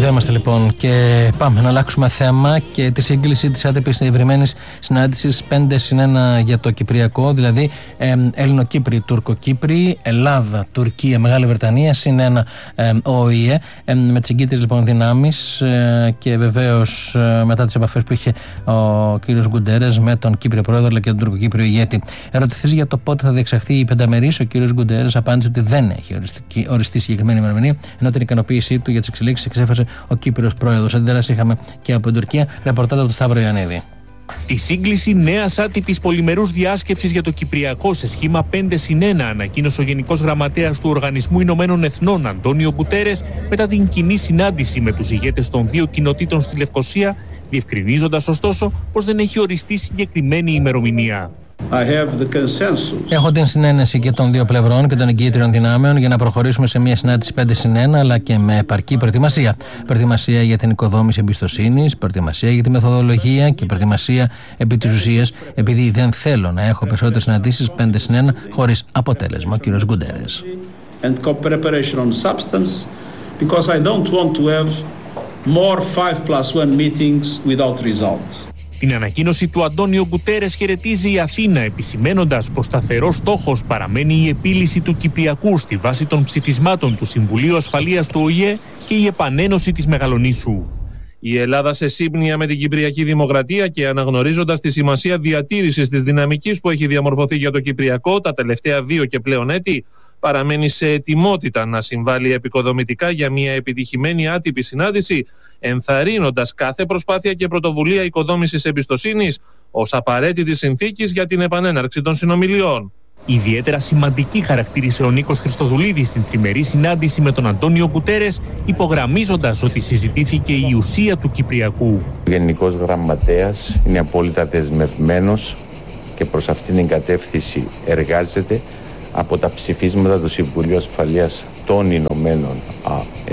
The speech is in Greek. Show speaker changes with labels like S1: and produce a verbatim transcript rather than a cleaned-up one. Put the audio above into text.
S1: Εδώ είμαστε λοιπόν και πάμε να αλλάξουμε θέμα και τη σύγκληση της άτυπης διευρυμένης συνάντησης πέντε συν ένα για το Κυπριακό, δηλαδή ε, Έλληνο-Κύπροι, Τουρκο-Κύπροι, Ελλάδα, Τουρκία, Μεγάλη Βρετανία συν ένα ε, ΟΗΕ, ε, με τις εγκύτερες λοιπόν δυνάμεις ε, και βεβαίως ε, μετά τις επαφές που είχε ο κύριος Γκουντέρες με τον Κύπριο Πρόεδρο αλλά και τον Τουρκο-Κύπριο ηγέτη. Ερωτηθείς για το πότε θα διεξαχθεί η πενταμερής, ο κύριος Γκουντέρες απάντησε ότι δεν έχει οριστική, οριστεί συγκεκριμένη ημερομηνία, ενώ την ικανοποίησή του για τις εξελίξεις εξέφρασε ο Κύπριος Πρόεδρος. Αντίδραση είχαμε και από την Τουρκία. Ρεπορτάζ από τον Σταύρο Ιωαννίδη.
S2: Τη σύγκληση νέας άτυπης πολυμερούς διάσκεψης για το Κυπριακό σε σχήμα πέντε συν ένα ανακοίνωσε ο Γενικός Γραμματέας του Οργανισμού Ηνωμένων Εθνών Αντώνιο Γκουτέρες μετά την κοινή συνάντηση με τους ηγέτες των δύο κοινοτήτων στη Λευκοσία, διευκρινίζοντας ωστόσο πως δεν έχει οριστεί συγκεκριμένη ημερομηνία.
S3: I have the consensus.
S1: Έχω την συνένεση και των δύο πλευρών και των εγκύτριων δυνάμεων για να προχωρήσουμε σε μια συνάντηση πέντε συν ένα, αλλά και με επαρκή προετοιμασία. Προετοιμασία για την οικοδόμηση εμπιστοσύνης, προετοιμασία για τη μεθοδολογία και προετοιμασία επί της ουσίας, επειδή δεν θέλω να έχω περισσότερες συναντήσεις πέντε συν ένα χωρίς αποτέλεσμα. Ο κύριος Γκουντέρες.
S3: And co-preparation on substance, because I don't want to have more five plus one meetings without results.
S2: Την ανακοίνωση του Αντώνιο Γκουτέρες χαιρετίζει η Αθήνα, επισημένοντας πως σταθερός στόχος παραμένει η επίλυση του Κυπριακού στη βάση των ψηφισμάτων του Συμβουλίου Ασφαλείας του ΟΗΕ και η επανένωση της Μεγαλονήσου.
S4: Η Ελλάδα σε σύμπνοια με την Κυπριακή Δημοκρατία και αναγνωρίζοντας τη σημασία διατήρησης της δυναμικής που έχει διαμορφωθεί για το Κυπριακό τα τελευταία δύο και πλέον έτη, παραμένει σε ετοιμότητα να συμβάλλει επικοδομητικά για μια επιτυχημένη άτυπη συνάντηση, ενθαρρύνοντας κάθε προσπάθεια και πρωτοβουλία οικοδόμησης εμπιστοσύνης ως απαραίτητη συνθήκης για την επανέναρξη των συνομιλιών.
S2: Ιδιαίτερα σημαντική χαρακτήρισε ο Νίκος Χριστοδουλίδης στην τριμερή συνάντηση με τον Αντώνιο Γκουτέρες, υπογραμμίζοντας ότι συζητήθηκε η ουσία του Κυπριακού.
S5: Ο Γενικός Γραμματέας είναι απόλυτα δεσμευμένος και προς αυτήν την κατεύθυνση εργάζεται από τα ψηφίσματα του Συμβουλίου Ασφαλείας των Ηνωμένων